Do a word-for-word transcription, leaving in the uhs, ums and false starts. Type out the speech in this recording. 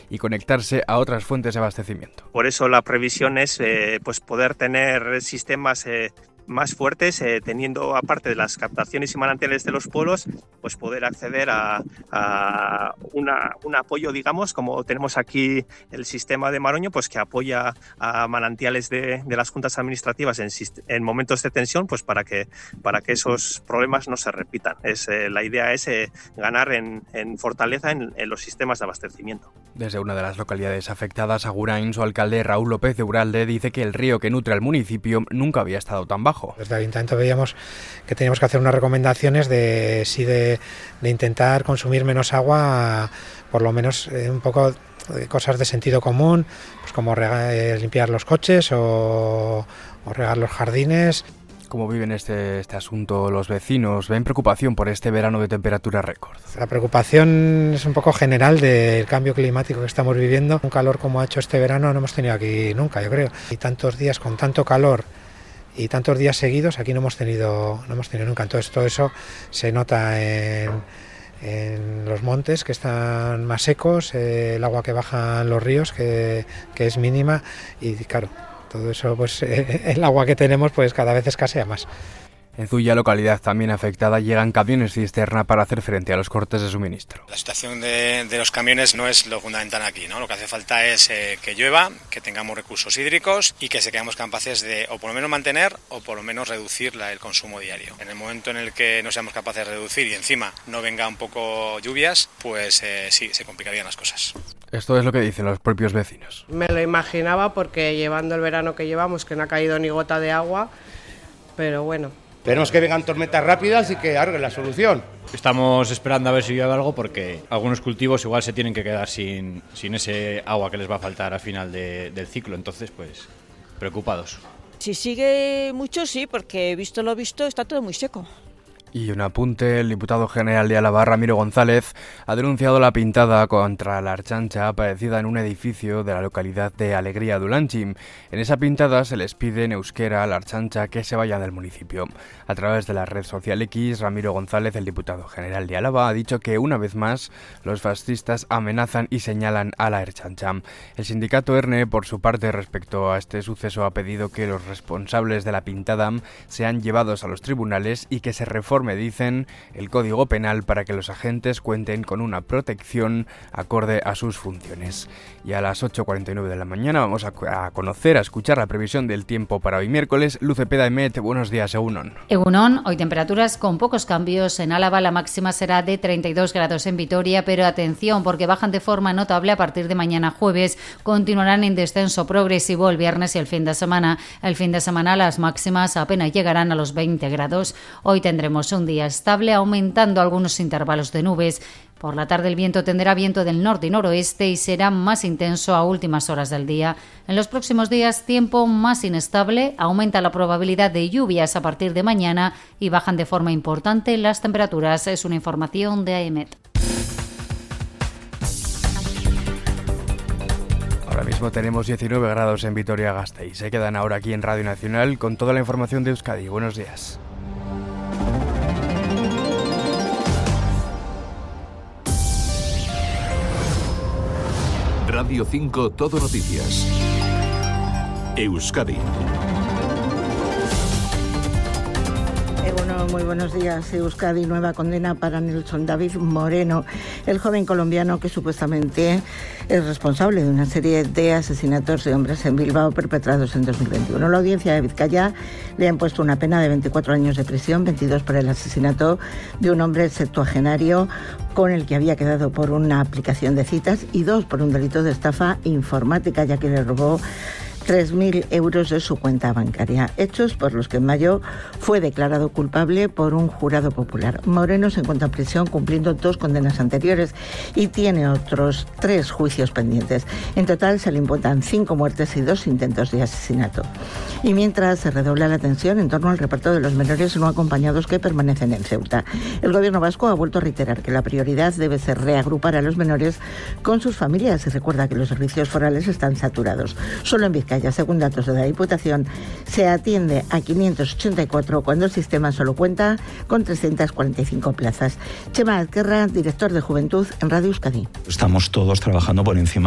y conectarse a otras fuentes de abastecimiento. Por eso la previsión es eh, pues poder tener sistemas eh, más fuertes, eh, teniendo, aparte de las captaciones y manantiales de los pueblos, pues poder acceder a, a una, un apoyo, digamos, como tenemos aquí el sistema de Maroño, pues que apoya a manantiales de, de las juntas administrativas en, en momentos de tensión, pues para que, para que esos problemas no se repitan. Es, eh, la idea es eh, ganar en, en fortaleza en, en los sistemas de abastecimiento. Desde una de las localidades afectadas, Agurain, su alcalde Raúl López de Uralde dice que el río que nutre al municipio nunca había estado tan bajo. Desde el Ayuntamiento veíamos que teníamos que hacer unas recomendaciones de sí de, de intentar consumir menos agua, por lo menos eh, un poco de cosas de sentido común, pues como regar, eh, limpiar los coches o, o regar los jardines. ¿Cómo viven este, este asunto los vecinos? ¿Ven preocupación por este verano de temperatura récord? La preocupación es un poco general del cambio climático que estamos viviendo. Un calor como ha hecho este verano no hemos tenido aquí nunca, yo creo. Y tantos días con tanto calor y tantos días seguidos aquí no hemos tenido no hemos tenido nunca. Entonces todo eso se nota en, en los montes, que están más secos, eh, el agua que baja en los ríos, que, que es mínima, y claro, todo eso, pues eh, el agua que tenemos pues cada vez escasea más. En Zuya, localidad también afectada, llegan camiones cisterna para hacer frente a los cortes de suministro. La situación de, de los camiones no es lo fundamental aquí, ¿no? Lo que hace falta es eh, que llueva, que tengamos recursos hídricos y que seamos capaces de, o por lo menos mantener, o por lo menos reducir la, el consumo diario. En el momento en el que no seamos capaces de reducir y encima no venga un poco lluvias, pues eh, sí, se complicarían las cosas. Esto es lo que dicen los propios vecinos. Me lo imaginaba porque llevando el verano que llevamos, que no ha caído ni gota de agua, pero bueno. Esperemos que vengan tormentas rápidas y que arreglen la solución. Estamos esperando a ver si llueve algo, porque algunos cultivos igual se tienen que quedar sin, sin ese agua que les va a faltar al final de, del ciclo, entonces pues preocupados. Si sigue mucho sí, porque visto lo visto está todo muy seco. Y un apunte, el diputado general de Álava, Ramiro González, ha denunciado la pintada contra la Ertzaintza aparecida en un edificio de la localidad de Alegría Dulanchim. En esa pintada se les pide en euskera a la Ertzaintza que se vayan del municipio. A través de la red social X, Ramiro González, el diputado general de Álava, ha dicho que una vez más los fascistas amenazan y señalan a la Ertzaintza. El sindicato ERNE, por su parte, respecto a este suceso, ha pedido que los responsables de la pintada sean llevados a los tribunales y que se reforme, me dicen, el Código Penal para que los agentes cuenten con una protección acorde a sus funciones. Y a las ocho cuarenta y nueve de la mañana vamos a, a conocer, a escuchar la previsión del tiempo para hoy miércoles. Luce Peda Emet, buenos días, Egunon. Egunon, hoy temperaturas con pocos cambios. En Álava la máxima será de treinta y dos grados en Vitoria, pero atención porque bajan de forma notable a partir de mañana jueves. Continuarán en descenso progresivo el viernes y el fin de semana. El fin de semana las máximas apenas llegarán a los veinte grados. Hoy tendremos un día estable, aumentando algunos intervalos de nubes. Por la tarde el viento tendrá viento del norte y noroeste y será más intenso a últimas horas del día. En los próximos días, tiempo más inestable, aumenta la probabilidad de lluvias a partir de mañana y bajan de forma importante las temperaturas. Es una información de A E M E T. Ahora mismo tenemos diecinueve grados en Vitoria-Gasteiz. Se quedan ahora aquí en Radio Nacional con toda la información de Euskadi. Buenos días. Radio cinco Todo Noticias. Euskadi. Bueno, muy buenos días. Euskadi, nueva condena para Nelson David Moreno, el joven colombiano que supuestamente es responsable de una serie de asesinatos de hombres en Bilbao perpetrados en dos mil veintiuno. La audiencia de Vizcaya le ha impuesto una pena de veinticuatro años de prisión, veintidós por el asesinato de un hombre septuagenario con el que había quedado por una aplicación de citas y dos por un delito de estafa informática, ya que le robó tres mil euros de su cuenta bancaria, hechos por los que en mayo fue declarado culpable por un jurado popular. Moreno se encuentra en prisión cumpliendo dos condenas anteriores y tiene otros tres juicios pendientes. En total se le imputan cinco muertes y dos intentos de asesinato. Y mientras se redobla la tensión en torno al reparto de los menores no acompañados que permanecen en Ceuta, el gobierno vasco ha vuelto a reiterar que la prioridad debe ser reagrupar a los menores con sus familias y recuerda que los servicios forales están saturados. Solo en Vizcaya, según datos de la Diputación, se atiende a quinientos ochenta y cuatro cuando el sistema solo cuenta con trescientas cuarenta y cinco plazas. Chema Ezquerra, director de Juventud en Radio Euskadi. Estamos todos trabajando por encima